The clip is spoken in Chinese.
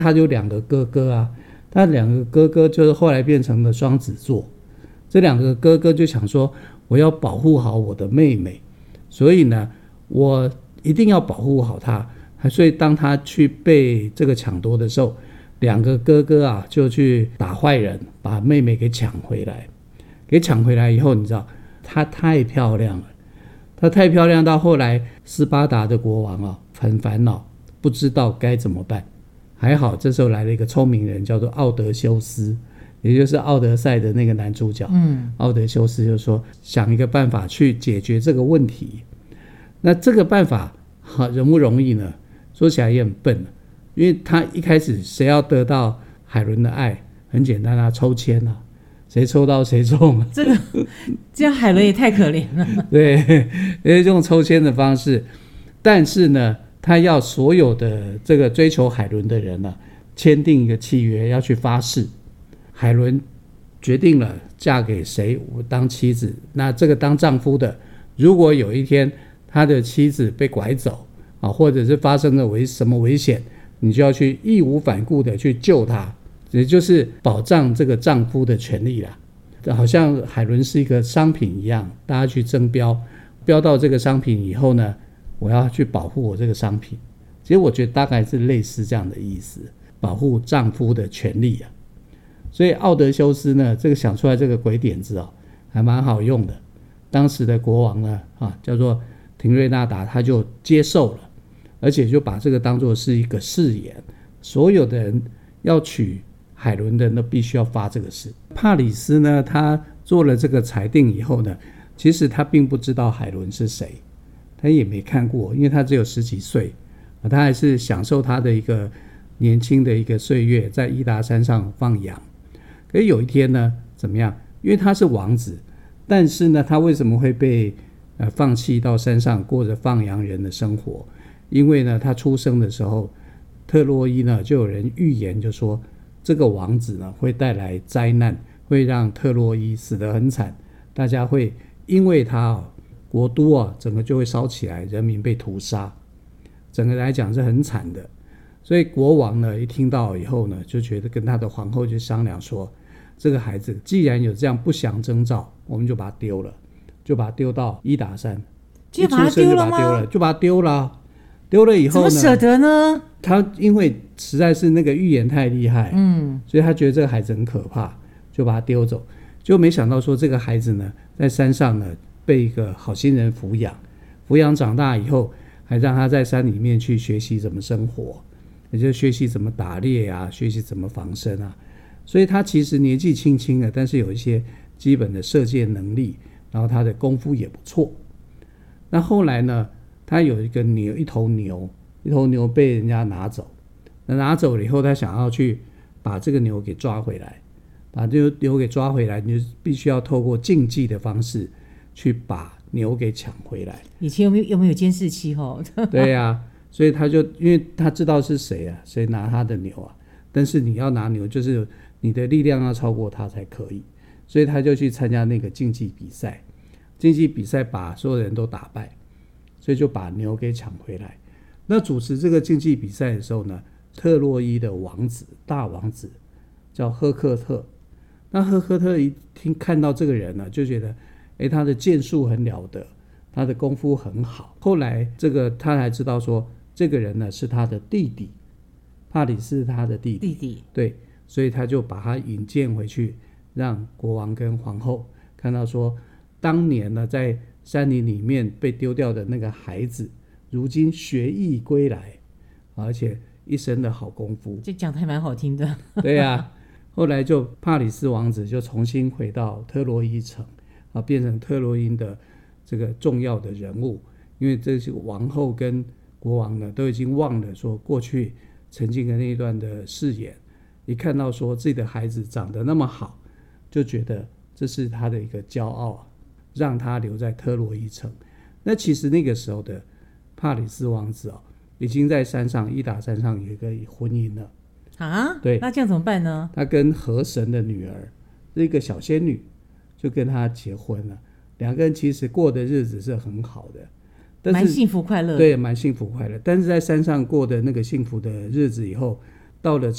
他有2个哥哥啊，他2个哥哥就是后来变成了双子座。这2个哥哥就想说，我要保护好我的妹妹，所以呢，我一定要保护好她。所以当他去被这个抢夺的时候，2个哥哥啊就去打坏人，把妹妹给抢回来。给抢回来以后，你知道她太漂亮了，她太漂亮到后来斯巴达的国王啊很烦恼，不知道该怎么办。还好这时候来了一个聪明人，叫做奥德修斯，也就是奥德赛的那个男主角。奥德修斯就说想一个办法去解决这个问题。那这个办法容不容易呢？说起来也很笨，因为他一开始谁要得到海伦的爱，很简单啊，抽签啊，谁抽到谁中。 这样海伦也太可怜了。 对，用抽签的方式。但是呢，他要所有的这个追求海伦的人呢，签订一个契约，要去发誓，海伦决定了嫁给谁我当妻子，那这个当丈夫的，如果有一天他的妻子被拐走或者是发生了什么危险，你就要去义无反顾的去救他，也就是保障这个丈夫的权利啦。好像海伦是一个商品一样，大家去争标，标到这个商品以后呢，我要去保护我这个商品。其实我觉得大概是类似这样的意思，保护丈夫的权利啊。所以奥德修斯呢，这个想出来这个鬼点子还蛮好用的。当时的国王呢叫做廷瑞纳达，他就接受了，而且就把这个当作是一个誓言，所有的人要娶海伦的那必须要发这个誓。帕里斯呢，他做了这个裁定以后呢，其实他并不知道海伦是谁，他也没看过，因为他只有10几岁，他还是享受他的一个年轻的一个岁月，在伊达山上放羊。可是有一天呢，怎么样？因为他是王子，但是呢，他为什么会被放弃到山上过着放羊人的生活？因为呢，他出生的时候，特洛伊呢就有人预言，就说这个王子呢会带来灾难，会让特洛伊死得很惨，大家会因为他国都整个就会烧起来，人民被屠杀，整个来讲是很惨的。所以国王呢一听到以后呢，就觉得跟他的皇后就商量说，这个孩子既然有这样不祥征兆，我们就把他丢了，就把他丢到伊达山。 就把他丢了吗？ 就把他丢了。丢了以后呢， 怎么舍得呢？ 他因为实在是那个预言太厉害，所以他觉得这个孩子很可怕，就把他丢走。就没想到说这个孩子呢，在山上呢被一个好心人抚养长大以后，还让他在山里面去学习怎么生活，也就是学习怎么打猎啊，学习怎么防身啊。所以他其实年纪轻轻的，但是有一些基本的射箭能力，然后他的功夫也不错。那后来呢，他有一头牛被人家拿走，拿走了以后，他想要去把这个牛给抓回来，把这个牛给抓回来，你就必须要透过竞技的方式去把牛给抢回来。 以前有没有监视器对啊，所以他就因为他知道是谁啊，谁拿他的牛啊，但是你要拿牛，就是你的力量要超过他才可以，所以他就去参加那个竞技比赛。竞技比赛把所有人都打败，所以就把牛给抢回来。那主持这个竞技比赛的时候呢，特洛伊的大王子叫赫克特。那赫克特一听看到这个人呢，就觉得他的剑术很了得，他的功夫很好。后来他才知道说，这个人呢是他的弟弟，帕里斯是他的弟弟。对，所以他就把他引荐回去，让国王跟皇后看到说，当年呢在山林里面被丢掉的那个孩子，如今学艺归来，而且一身的好功夫。 这讲的还蛮好听的。 对啊，后来就帕里斯王子就重新回到特洛伊城，变成特洛伊的这个重要的人物。因为这些王后跟国王呢都已经忘了说过去曾经的那一段的誓言，一看到说自己的孩子长得那么好，就觉得这是他的一个骄傲，让他留在特洛伊城。那其实那个时候的帕里斯王子已经在伊达山上有一个婚姻了啊。 对， 那这样怎么办呢？ 他跟河神的女儿是一个小仙女，就跟他结婚了。两个人其实过的日子是很好的，但是蛮幸福快乐的。 对，蛮幸福快乐。但是在山上过的那个幸福的日子以后， 到了